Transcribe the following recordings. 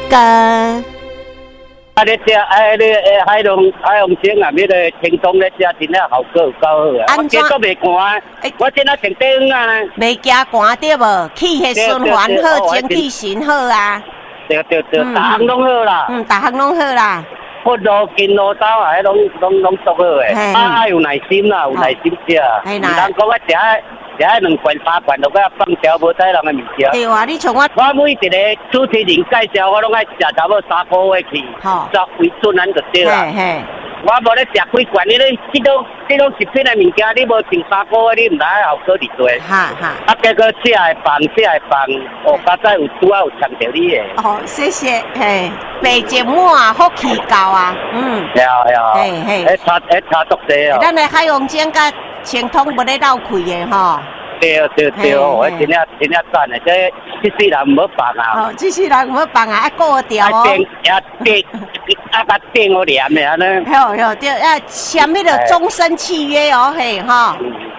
哥。 你食你海龙精啊，你个轻松咧食真正效果有够好啊！我脚都袂寒，我真啊穿短啊呢。 袂惊寒对无？气血循环好，整体神好啊。 对，逐项拢好啦。 逐项拢好啦。 骨路、筋路、刀啊，拢足好诶。啊，有耐心啦，有耐心食。唔通讲我食2罐3罐，落去放条无带人诶物件。 对啊，你像我每一个主持人介绍，我拢爱食差不多3个月去，作为准咱就对啦。我无咧食几罐，你这种食品诶物件，你无停3个月，你唔知效果伫多。啊，结果吃会放，哦，较早有拄啊有抢着你诶。 哦，谢谢，嘿，白节目啊，福气够啊， 对，差足济哦。 咱诶海洋精甲清通无咧闹开诶吼。 对，我真正赞诶，这世人唔好放啊！ 哦，这世人唔好放啊，爱顾着哦。 甲订我念诶安尼。 好，对，签迄个终身契约哦，嘿，哈。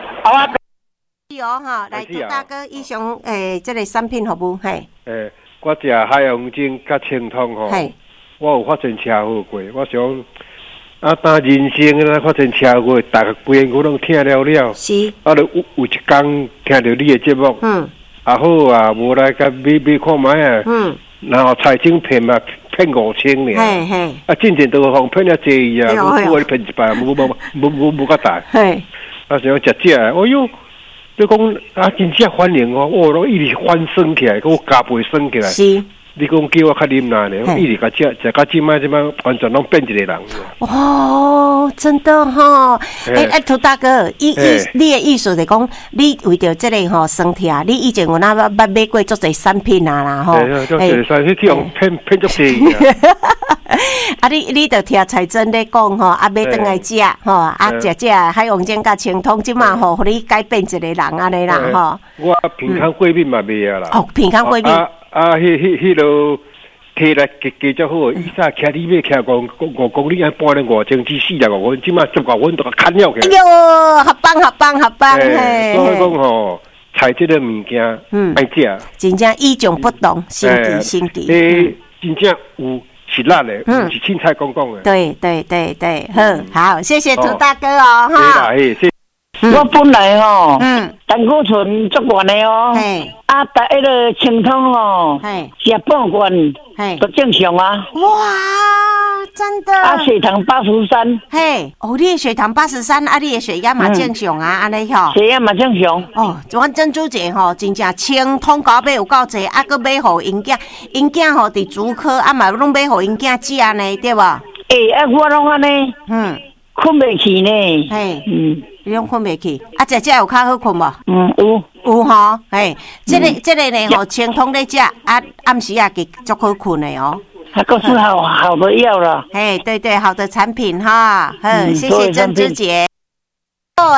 哈，来，朱大哥，以上这个产品服务，嘿。 我食海洋精甲清通吼，我有发生车祸过，我想。当人生啦，发生车祸，大家规个我拢听了。 是。 就有一天听到你的节目，好啊，无来甲买看卖啊。然后财政骗嘛，骗5000呢。进前都互骗了济啊，我骗1百，无较大。啊，想食，哎呦，你讲真正反应哦，我一直翻升起来，我加倍升起来。 是。 你讲叫我较啉奶呢，我一直甲食到即摆完全拢变一个人。 哦，真的哈！涂大哥，你的意思是讲，你为着这个吼身体啊，你以前有那捌买过足侪产品啊啦吼。 对，产品去用骗足济。 啊，你着听财政咧讲吼，啊，要转来食吼，啊，食海洋精甲清通，即马吼，互你改变一个人安尼啦吼。 我平康过敏嘛袂啊啦。 哦，平康过敏。 迄落摕来加足好，以前骑你要骑5公里，按半年5000至45分，即马10多分都砍了去。 哎呦，好棒！ 嘿，所以讲吼，菜这个物件，爱食， 真正与众不同，新奇。 真正有实力的，不是凊彩讲的。 对，好，谢谢涂大哥哦，哈。 我本来吼，胆固醇足悬的哦，打迄个清通哦，食半罐，都正常啊。 哇，真的。 啊，血糖83。 你的血糖83，啊，你的血压嘛正常啊，安尼吼。 血压嘛正常。 哦，阮珍珠姐吼，真正清通到尾有够济，啊，佮买互因囝吼伫竹科，啊嘛拢买互因囝食呢，对无？ 我拢安尼，困袂去呢。 你拢困袂去，啊，食有较好困无？有吼，这个呢吼，清通咧食，啊，暗时啊给足好困的哦。 还个是好的药了。 对，好的产品哈，谢谢珍珠姐。我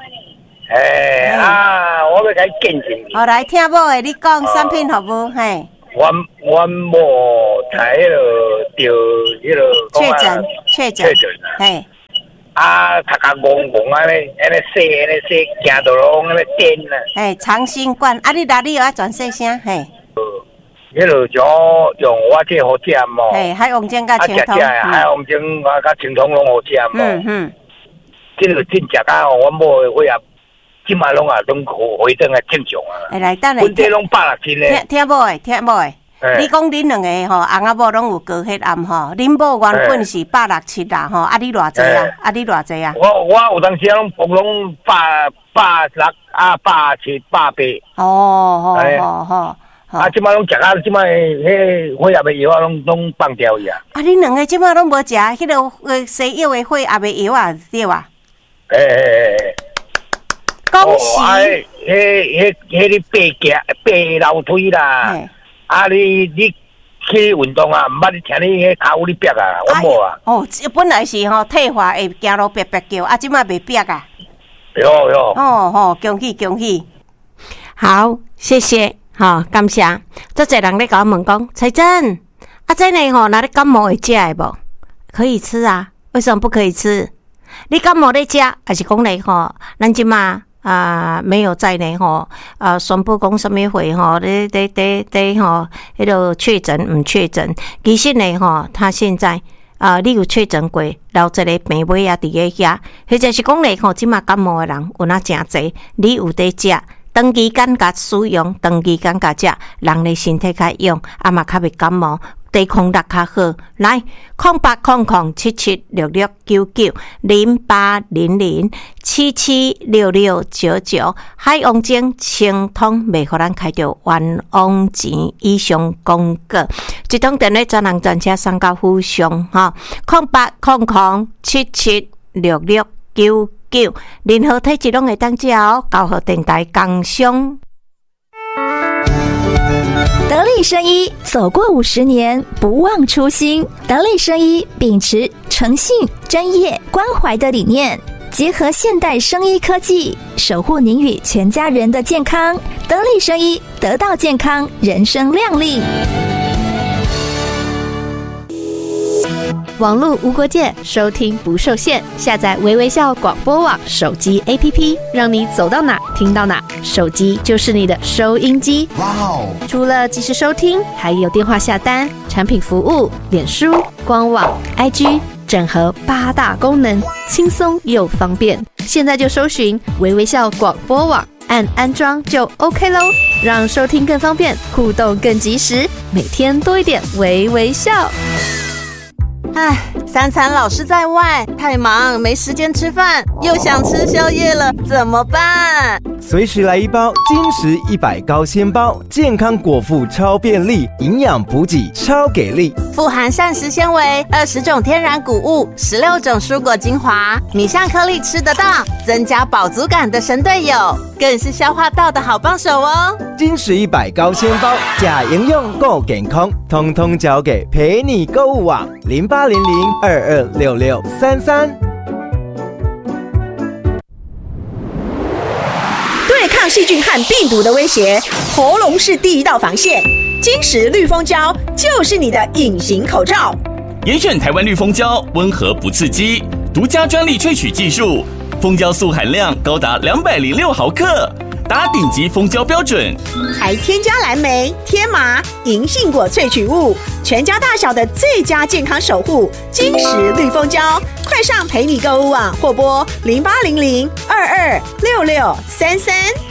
要甲你见证。 好来听某的，你讲产品服务， 阮某才着确诊， 头壳戆安尼洗，行到拢安尼颠啦。 长新冠，啊，你哪里有啊？转细声， 迄落就用我这好食嘛。 海洋精甲清通， 海洋精我甲清通拢好食嘛。这个真食到阮某的血压，即马拢回转来正常啊。 来，等下。 阮这拢160呢。 听某的。你讲恁两个吼，翁仔某拢有高血压吼，恁某原本是167啦吼，啊你偌济啊？ 我有当时拢160啊170、180。 好。 啊，即摆拢食啊，即摆迄血压的药拢放掉去啊。 啊，恁两个即摆拢无食迄个西药的血压的药啊，对吧？恭喜！ 迄你爬楼梯啦。啊！你去运动啊？毋捌你听你迄骹有咧逼啊？我无啊。 本来是吼退化会行路逼叫，啊，即摆袂逼啊。 哟。 恭喜！好，谢谢，感谢。足侪人咧甲我问讲，彩珍，啊，这呢吼，那你感冒会食的无？可以吃啊，为什么不可以吃？你感冒咧食，还是讲咧吼，咱即马没有在内宣布讲什么会迄个确诊唔确诊，其实呢他现在你有确诊过，留一个病尾啊伫个遐，或者是讲咧即马感冒的人有哪诚济，你有得食。长期间甲使用，长期间甲食，人的身体较勇，嘛较袂感冒，抵抗力较好。来，08007766990800776699，海王精清通袂互咱开着冤枉钱以上广告，一通电话专人专车送到府上0800776699。任何体质拢会当食哦，交互电台工商。 得力生医走过50年，不忘初心。得力生医秉持诚信、专业、关怀的理念，结合现代生医科技，守护您与全家人的健康。得力生医，得到健康，人生亮丽。 网络无国界，收听不受限。下载微微笑广播网手机 APP， 让你走到哪听到哪，手机就是你的收音机。哇哦！除了即时收听，还有电话下单、产品服务、脸书、官网、IG， 整合8大功能，轻松又方便。现在就搜寻微微笑广播网，按安装就 OK 咯，让收听更方便，互动更及时，每天多一点微微笑。 3餐老是在外，太忙没时间吃饭，又想吃宵夜了，怎么办？ 随时来一包金石100高纤包，健康果腹超便利，营养补给超给力， 富含膳食纤维、20种天然谷物、16种蔬果精华，米香颗粒吃得到，增加饱足感的神队友，更是消化道的好帮手哦。 金石100高纤包，假营养够健康，通通交给陪你购物网0800226633。 对抗细菌和病毒的威胁，喉咙是第一道防线。金石绿蜂胶就是你的隐形口罩。 严选台湾绿蜂胶，温和不刺激，独家专利萃取技术，蜂胶素含量高达206毫克，达顶级蜂胶标准， 还添加蓝莓、天麻、银杏果萃取物，全家大小的最佳健康守护。金石绿蜂胶，快上陪你购物网或拨0800226633。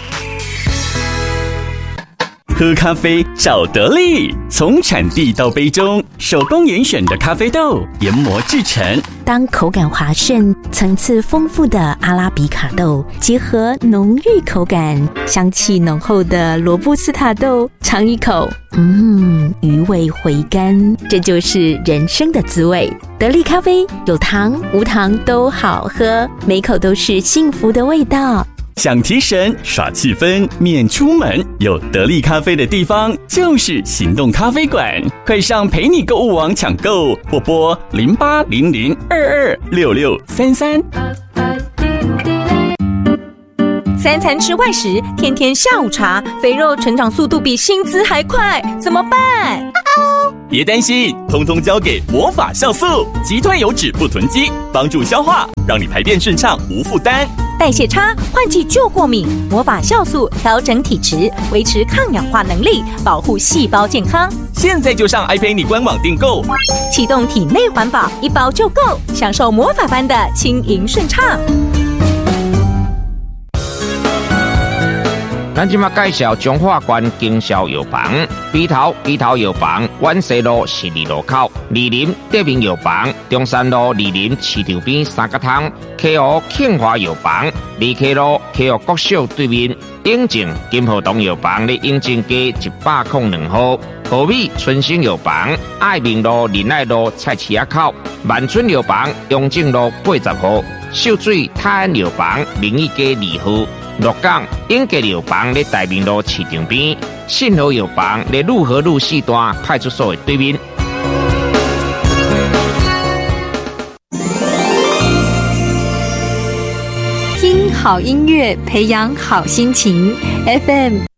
喝咖啡找得力，从产地到杯中，手工严选的咖啡豆研磨制成。 当口感滑顺、层次丰富的阿拉比卡豆，结合浓郁口感、香气浓厚的罗布斯塔豆，尝一口，余味回甘，这就是人生的滋味。得力咖啡有糖无糖都好喝，每口都是幸福的味道。 想提神耍气氛免出门，有得力咖啡的地方就是行动咖啡馆，快上陪你购物网抢购或拨0800226633。 3餐吃外食，天天下午茶，肥肉成长速度比薪资还快，怎么办？ 别担心，通通交给魔法酵素，击退油脂不囤积，帮助消化，让你排便顺畅无负担。 代谢差，换季就过敏，魔法酵素调整体质，维持抗氧化能力，保护细胞健康。 现在就上iPay你官网订购， 启动体内环保，1包就够，享受魔法般的轻盈顺畅。 咱即马介绍中华关经销药房，鼻头药房，万西路12路口，二林德明药房，中山路二林市场边三角汤，KO 庆华药房，2K 路 KO 国小对面，永靖金河东药房咧永靖街102号，和美春兴药房，爱民路仁爱路菜市仔口，万春药房永靖路80号，秀水泰安药房民意街2号。鹿港永吉药房咧大明路市场边，信和药房咧路和路4段派出所的对面。 听好音乐，培养好心情。FM